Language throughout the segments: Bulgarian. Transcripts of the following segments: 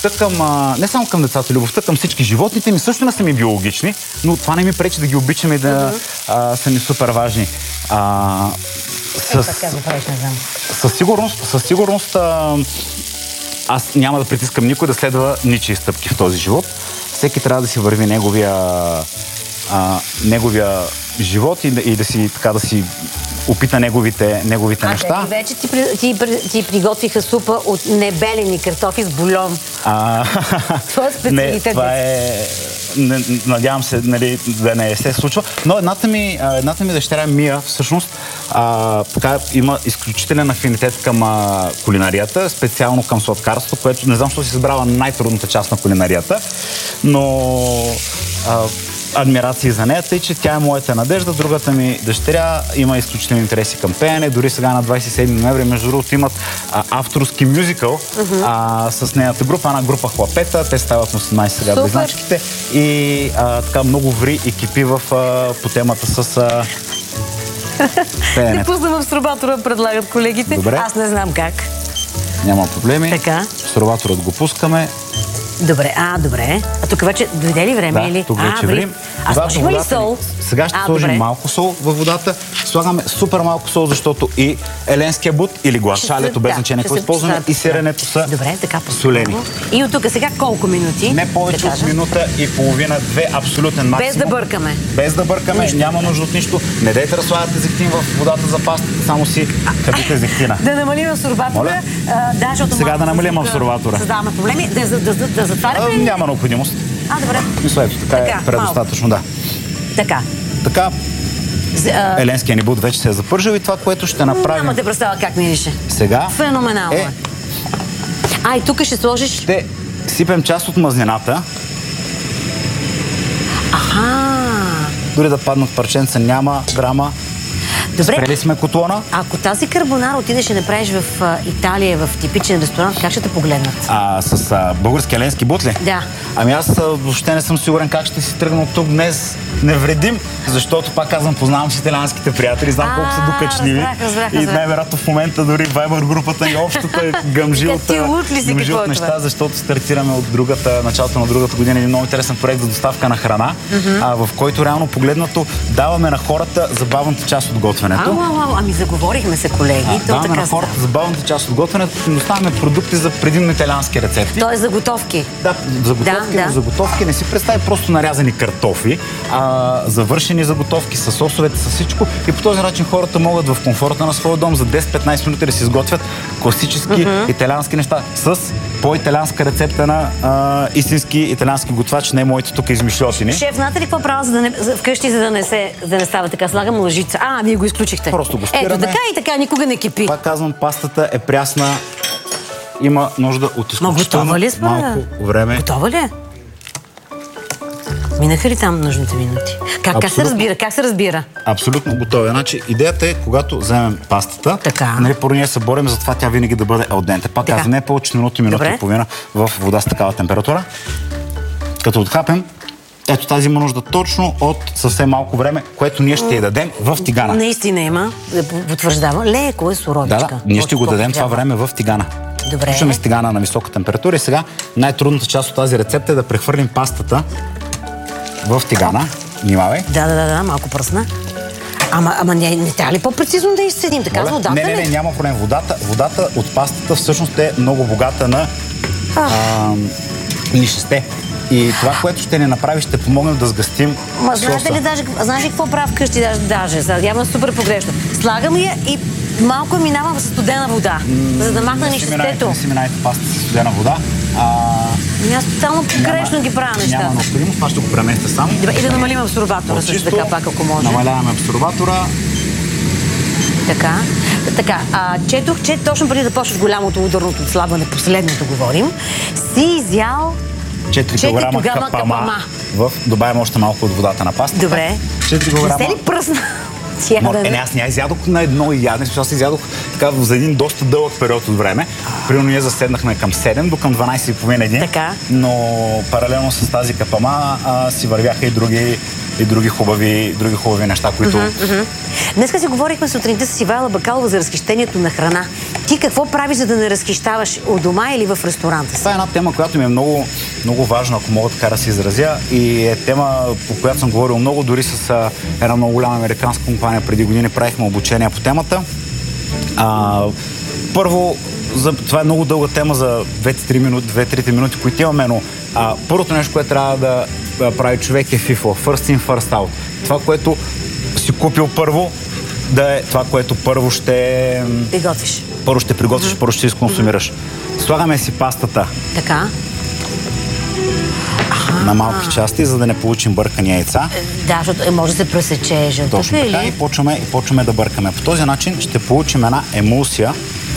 любовта към, не само към децата, любовта към всички животните ми също не са ми биологични, но това не ми пречи да ги обичаме и да са ми супер важни. Със сигурност аз няма да притискам никой да следва ничии стъпки в този живот. Всеки трябва да си върви неговия живот и да си опита неговите неща. Вече ти приготвиха супа от небелени картофи с бульон. Това е специалитет. Надявам се да не се случва. Но едната ми дъщеря Мия всъщност има изключителен афинитет към кулинарията, специално към сладкарство, което не знам, защо си избрала най-трудната част на кулинарията, но адмирации за нея, тъй че тя е моята надежда. Другата ми дъщеря има изключителни интереси към пеене. Дори сега на 27 ноември, между другото, имат авторски мюзикъл с нейната група. Една група Хлапета. Те стават на 18 сега близначките. И така много ври и кипи по темата с пеенето. Не пуснем в Сурбатора, предлагат колегите. Добре. Аз не знам как. Няма проблеми. Така. Сурбаторът го пускаме. Добре, добре. А тук вече дойде ли време или? Тук вече време. А сложим ли сол? Сега ще сложим малко сол във водата. Слагаме супер малко сол, защото и еленския бут или глашалето, без значение какво използваме, и сиренето са солени. И от тук сега колко минути? Не повече от минута и половина, две, абсолютен максимум. Без да бъркаме. Без да бъркаме, няма нужда от нищо. Не дайте да слагате зехтин в водата за пастата, само си хабите зехтина. Да намалим абсорбатора. Сега да намалим абсорбатора. Създаваме проблеми. Да затваряме? Няма необходимост. Добре. Мисля, ето, така е предостатъчно, да. Така. Еленския ни бут вече се е запържил и това, което ще направим... Няма те представя как мирише. Сега... Феноменално е. И тук ще сложиш... Ще сипем част от мазнината. Дори да паднат парченца, няма грама. Добре. Спрели сме котлона. Ако тази карбонара отидеш и направиш в Италия, в типичен ресторант, как ще те погледнат? С български еленски бут ли? Да. Аз въобще не съм сигурен как ще си тръгна от тук днес невредим, защото, пак казвам, познавам си италианските приятели, знам колко са докачливи. Разбрах. И най-вероятно в момента дори Viber групата и общата гъмжи от неща, защото стартираме от началото на другата година един много интересен проект за доставка на храна, в който реално погледнато даваме на хората забавната част от готвенето. Заговорихме се, колеги. Даваме на хората забавната част от готвенето, но доставяме продукти за предимно италиански рецепти. Тоест заготовки. Да, заготовки. Не си представи просто нарязани картофи, завършени заготовки с сосовете, с всичко. И по този начин хората могат в комфорта на своя дом за 10-15 минути да си изготвят класически италиански неща с по-италианска рецепта на истински италиански готвач, не моите тук измишлотини. Шеф, знаете ли какво правя вкъщи, за да не става така? Слагам лъжица. Вие го изключихте. Просто го спираме. Ето така и така, никога не кипи. Пак казвам, пастата е прясна. Има нужда от изключително малко време. Готова ли е? Минаха ли там нужните минути? Как се разбира? Абсолютно готова. Значи, идеята е, когато вземем пастата, първо ние се борим за това тя винаги да бъде алденте. Пак казвам, не повече минута и половина в вода с такава температура. Като отхапем, ето тази има нужда точно от съвсем малко време, което ние ще я дадем в тигана. Наистина има, потвърждавам. Леко е суровичка. Да, ние ще го дадем това време в тигана. Добре. Пушаме с тигана на висока температура и сега най-трудната част от тази рецепта е да прехвърлим пастата в тигана. Внимавай. Да, малко пръсна. Ама не трябва ли по-прецизно да изцедим? Така с водата ли? Не, няма проблем. Водата от пастата всъщност е много богата на нишесте. И това, което ще ни направи, ще помогнем да сгъстим соса. Знаеш ли какво правя вкъщи даже? Явно супер погрешно. Слагам я и малко минавам с студена вода, за да махна нишестето. Не си минайте паста с студена вода. Аз тотално погрешно ги правя нещата. Няма необходимост, това ще го преместя само. И да намалим абсорбатора също така, пак ако може. Намаляваме абсорбатора. Така, четох, че точно преди да почнеш голямото ударното отслабване, последното говорим, си изял 4 кг капама. Добавим още малко от водата на пастата. Добре. 4 кг. Не се ли пръсна? Аз не изядох на едно ядене, аз изядох така за един доста дълъг период от време. Примерно ние заседнахме към 7 до към 12:30 един. Но паралелно с тази капама си вървяха и други хубави неща, които... Днеска си говорихме сутринта с Ивайла Бакалова за разхищението на храна. Ти какво правиш, за да не разхищаваш от дома или в ресторанта си? Това е една тема, която ми е много, много важна, ако мога така да се изразя, и е тема, по която съм говорил много, дори с една много голяма американска компания преди години правихме обучение по темата. Първо, това е много дълга тема за 2-3 минути, които имаме, но първото нещо, което трябва да прави човек е FIFO. First in, first out. Това, което си купил първо, да е това, което първо ще приготвиш. Първо ще приготвиш, първо ще изконсумираш. Слагаме си пастата. Така. На малки части, за да не получим бъркани яйца. Да, защото може да се пресече жълтъка. Точно така, и почваме да бъркаме. По този начин ще получим една емулсия.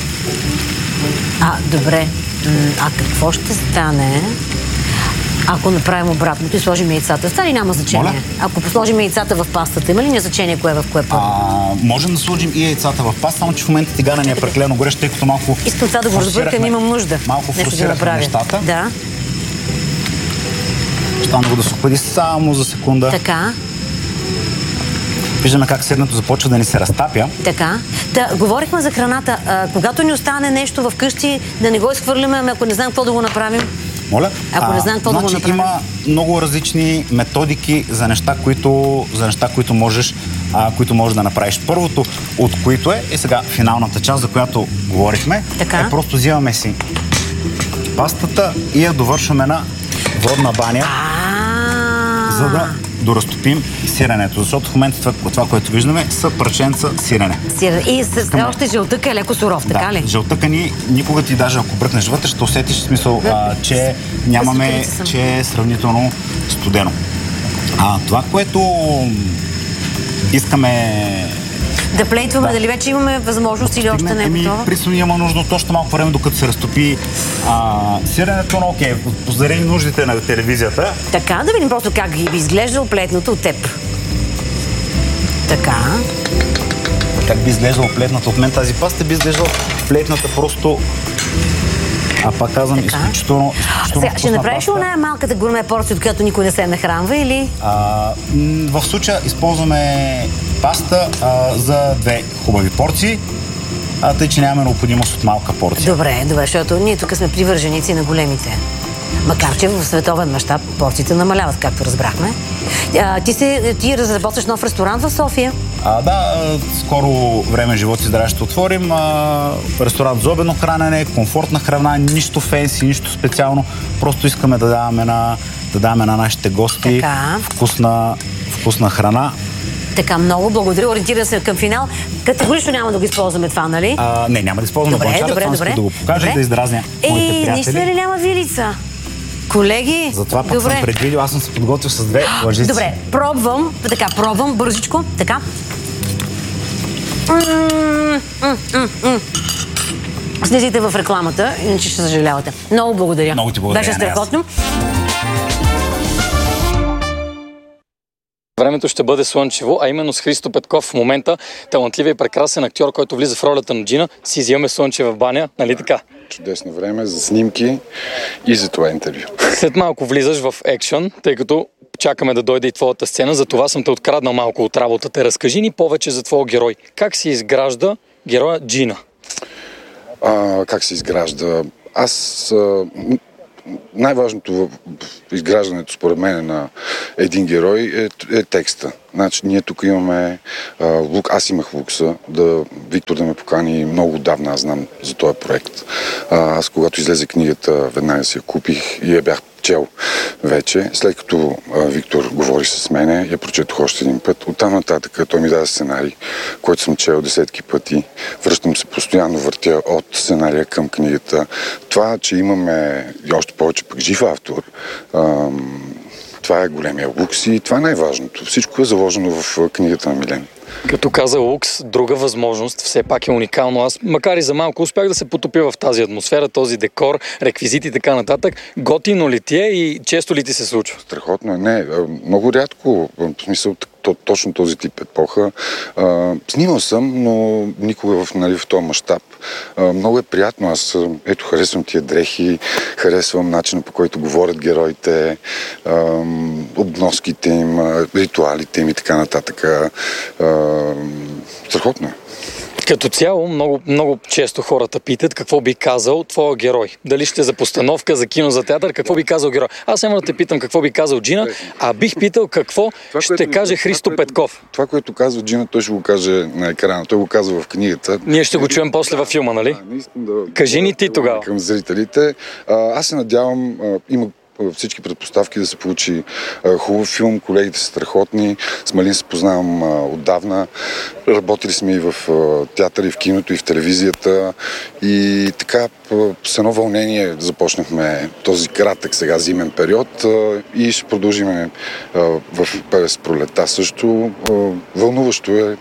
Добре. Какво ще стане, ако направим обратното и сложим яйцата? Стали няма значение. Моля? Ако сложим яйцата в пастата, има ли значение кое в кое първо? Можем да сложим и яйцата в паста, само че в момента тигана ни е прекалено горещ, тъй като малко... Искам това да го разбъркам, имам нужда. Малко форсирахме нещата. Да. Остана го да се охлади само за секунда. Така. Виждаме как сиренето започва да ни се разтапя. Така. Говорихме за храната. Когато ни остане нещо вкъщи, да не го изхвърляме, ако не знам какво да го направим. Моля? Ако не знам какво да го направим. Има много различни методики за неща, които можеш да направиш. Първото от които е сега финалната част, за която говорихме. Така. Е просто взимаме си пастата и я довършваме на водна баня, за да доразтопим сиренето. Защото в момента това, което виждаме, са парченца сирене. И още жълтъка е леко суров, така ли? Да, жълтъка никога ти, даже ако бръкнеш вътре, ще усетиш смисъл, че че е сравнително студено. Това, което искаме да плейтваме, дали вече имаме възможност или още не е готова? Присъщо има нужда от още малко време, докато се разтопи сиренето, но окей, позаради нуждите на телевизията. Така, да видим просто как би изглеждало плетното от теб. Така. Как би изглеждало плетната от мен? Тази паста би изглеждала плетната просто... Пак казвам, изключително Сега, ще направиш ли най-малката гурме порция, от която никой не се нахранва, или? В случая използваме паста за 2 хубави порции, тъй че нямаме необходимост от малка порция. Добре, защото ние тук сме привърженици на големите. Макар че в световен мащаб порциите намаляват, както разбрахме. Ти разработваш нов ресторант в София? Скоро време живот и здраве ще отворим. Ресторант за обедно хранене, комфортна храна, нищо фенси, нищо специално. Просто искаме да даваме на нашите гости вкусна храна. Така, много благодаря. Ориентира се към финал. Категорично няма да го използваме това, нали? Не, няма да използваме добре. Да го покажа и да издразня моите приятели. Нищо ли няма вилица? Колеги, затова пък съм предвидил, аз съм се подготвил с 2 лъжици. Добре, пробвам бързичко, така. Слизайте в рекламата, иначе ще съжалявате. Много благодаря. Много ти благодаря. Беше страхотно. Времето ще бъде слънчево, а именно с Христо Петков в момента, талантливия и прекрасен актьор, който влиза в ролята на Джина, си взимаме слънчева баня, нали така? Чудесно време за снимки и за това интервю. След малко влизаш в екшън, тъй като чакаме да дойде и твоята сцена, за това съм те откраднал малко от работата. Разкажи ни повече за твоя герой. Как се изгражда героя Джина? Как се изгражда? Най-важното в изграждането, според мен, на един герой е текста. Значи, ние тук имаме аз имах лукса Виктор да ме покани много отдавна, аз знам за този проект. Аз, когато излезе книгата, веднага си я купих и я бях чел вече. След като Виктор говори с мене, я прочетох още един път. Оттам нататък той ми даде сценарий, който съм чел десетки пъти. Връщам се постоянно, въртя от сценария към книгата. Това, че имаме и още повече пък жив автор, това е големия лукс и това е най-важното. Всичко е заложено в книгата на Милен. Като каза лукс, друга възможност, все пак е уникално. Аз, макар и за малко, успях да се потопя в тази атмосфера, този декор, реквизити и така нататък. Готино ли ти е и често ли ти се случва? Страхотно е. Не, много рядко, в смисъл точно този тип епоха. Снимал съм, но никога в този мащаб. Много е приятно. Аз харесвам тия дрехи, харесвам начина, по който говорят героите, обноските им, ритуалите им и така нататък. Страхотно е. Като цяло, много често хората питат какво би казал твоя герой. Дали ще за постановка, за кино, за театър, какво би казал герой. Аз няма да те питам какво би казал Джина, а бих питал какво ще каже Христо Петков. Това, което казва Джина, той ще го каже на екрана. Той го казва в книгата. Ние ще го чуем после във филма, нали? Кажи ни ти тогава. Към зрителите. Аз се надявам, има всички предпоставки да се получи хубав филм. Колегите са страхотни. С Малин се познавам отдавна. Работили сме и в театър, и в киното, и в телевизията. И така, с едно вълнение започнахме този кратък сега зимен период и ще продължим през пролета също. Вълнуващо е.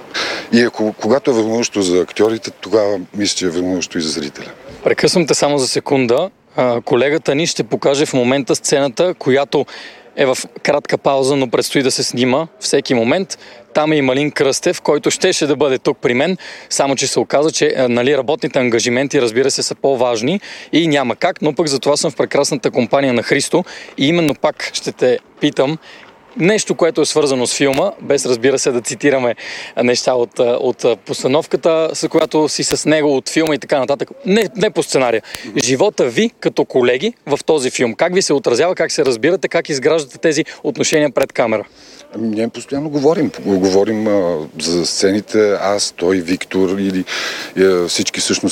И когато е вълнуващо за актьорите, тогава мисля, че е вълнуващо и за зрителя. Прекъсвам те само за секунда. Колегата ни ще покаже в момента сцената, която е в кратка пауза, но предстои да се снима всеки момент. Там е и Малин Кръстев, който щеше да бъде тук при мен, само че се оказа, че работните ангажименти, разбира се, са по-важни и няма как, но пък затова съм в прекрасната компания на Христо и именно пак ще те питам нещо, което е свързано с филма, без, разбира се, да цитираме неща от постановката, с която си с него от филма и така нататък. Не по сценария. Живота ви като колеги в този филм. Как ви се отразява, как се разбирате, как изграждате тези отношения пред камера? Ние постоянно говорим за сцените, аз, той, Виктор или всички всъщност,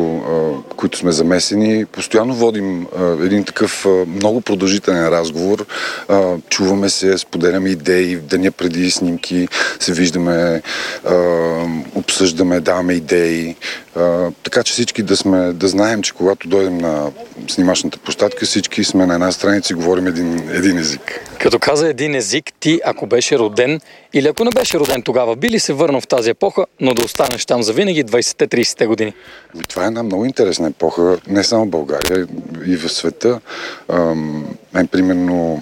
които сме замесени. Постоянно водим един такъв много продължителен разговор. Чуваме се, споделяме идеи, деня преди снимки се виждаме, обсъждаме, даваме идеи. Така че всички да знаем, че когато дойдем на снимачната площадка, всички сме на една страница и говорим един език. Като каза един език, ти ако беше роден или ако не беше роден тогава, би ли се върнал в тази епоха, но да останеш там за винаги 20-30 години? Това е една много интересна епоха, не само в България, и в света. Примерно,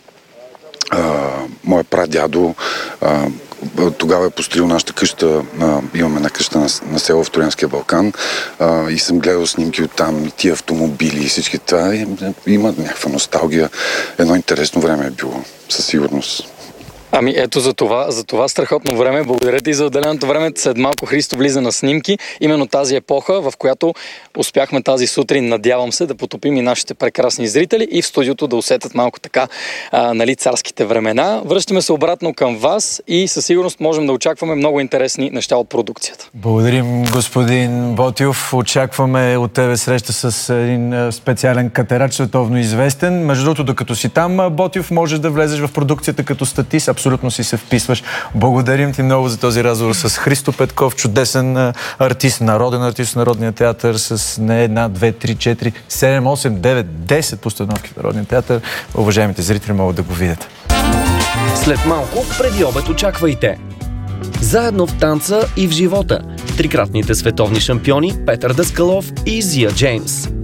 моя прадядо тогава е построил нашата къща. Имаме една къща на село в Троянския Балкан и съм гледал снимки оттам и тия автомобили и всички това. Има някаква носталгия. Едно интересно време е било, със сигурност. Ами ето за това страхотно време. Благодаря ти за отделеното време. След малко Христо влиза на снимки. Именно тази епоха, в която успяхме тази сутрин, надявам се, да потопим и нашите прекрасни зрители и в студиото да усетят малко така царските времена. Връщаме се обратно към вас и със сигурност можем да очакваме много интересни неща от продукцията. Благодарим, господин Ботйов. Очакваме от тебе среща с един специален катерач, световно известен. Между другото, докато си там, Ботйов, можеш да влезеш в продукцията като статист. Абсолютно си се вписваш. Благодарим ти много за този разговор с Христо Петков, чудесен артист, народен артист в Народния театър с не една, две, три, четири, 7, 8, 9, 10 постановки в Народния театър. Уважаемите зрители могат да го видят. След малко, преди обед очаквайте. Заедно в танца и в живота. Трикратните световни шампиони Петър Даскалов и Зия Джеймс.